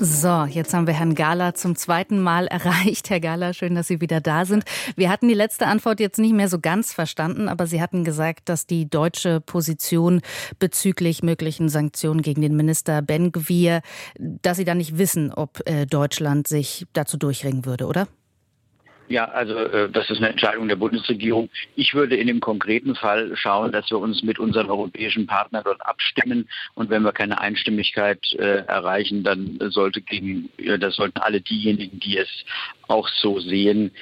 So, jetzt haben wir Herrn Gahler zum zweiten Mal erreicht. Herr Gahler, schön, dass Sie wieder da sind. Wir hatten die letzte Antwort jetzt nicht mehr so ganz verstanden, aber Sie hatten gesagt, dass die deutsche Position bezüglich möglichen Sanktionen gegen den Minister Ben-Gvir, dass Sie da nicht wissen, ob Deutschland sich dazu durchringen würde, oder? Ja, also das ist eine Entscheidung der Bundesregierung. Ich würde in dem konkreten Fall schauen, dass wir uns mit unseren europäischen Partnern dort abstimmen. Und wenn wir keine Einstimmigkeit erreichen, dann das sollten alle diejenigen, die es auch so sehen,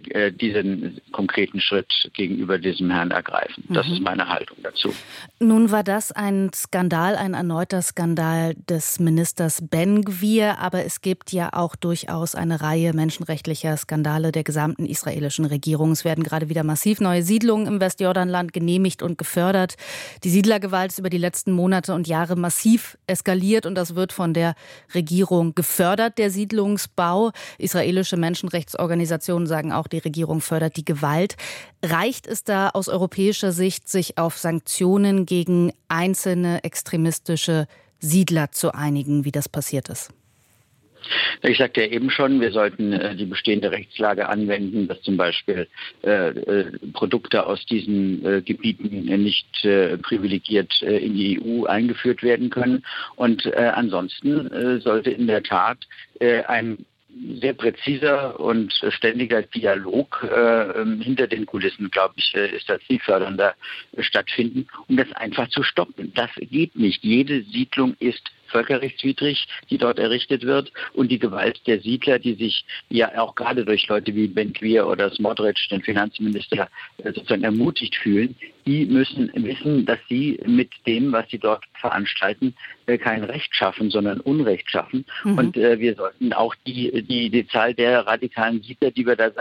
diesen konkreten Schritt gegenüber diesem Herrn ergreifen. Das ist meine Haltung dazu. Nun war das ein Skandal, ein erneuter Skandal des Ministers Ben-Gvir, aber es gibt ja auch durchaus eine Reihe menschenrechtlicher Skandale der gesamten israelischen Regierung. Es werden gerade wieder massiv neue Siedlungen im Westjordanland genehmigt und gefördert. Die Siedlergewalt ist über die letzten Monate und Jahre massiv eskaliert und das wird von der Regierung gefördert, der Siedlungsbau. Israelische Menschenrechtsorganisationen sagen auch, die Regierung fördert die Gewalt. Reicht es da aus europäischer Sicht, sich auf Sanktionen gegen einzelne extremistische Siedler zu einigen, wie das passiert ist? Ich sagte ja eben schon, wir sollten die bestehende Rechtslage anwenden, dass zum Beispiel Produkte aus diesen Gebieten nicht privilegiert in die EU eingeführt werden können. Und ansonsten sollte in der Tat ein sehr präziser und ständiger Dialog hinter den Kulissen, glaube ich, ist das zielfördernder stattfinden, um das einfach zu stoppen. Das geht nicht. Jede Siedlung ist völkerrechtswidrig, die dort errichtet wird. Und die Gewalt der Siedler, die sich ja auch gerade durch Leute wie Ben-Gvir oder Smotrich, den Finanzminister, sozusagen ermutigt fühlen, die müssen wissen, dass sie mit dem, was sie dort veranstalten, kein Recht schaffen, sondern Unrecht schaffen. Und wir sollten auch die Zahl der radikalen Siedler, die wir da